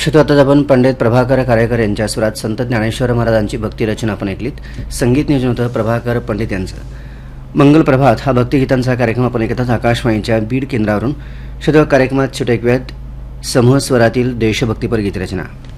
आता आपण पंडित प्रभाकर कारेकर यांच्या सुरात संत ज्ञानेश्वर महाराजांची भक्ती रचना आपण ऐकलीत. संगीत नियोजन होतं प्रभाकर पंडित यांचं. मंगल प्रभात हा भक्तिगीतांचा कार्यक्रम आपण ऐकतात आकाशवाणीच्या बीड केंद्रावरून. कार्यक्रमात छोटे ऐकूयात समूह स्वरातील देशभक्तीपर गीतरचना.